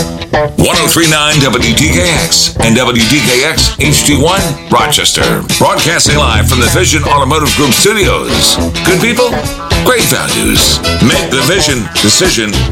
1039 WDKX and WDKX HD1 Rochester. Broadcasting live from the Vision Automotive Group studios. Good people, great values. Make the Vision decision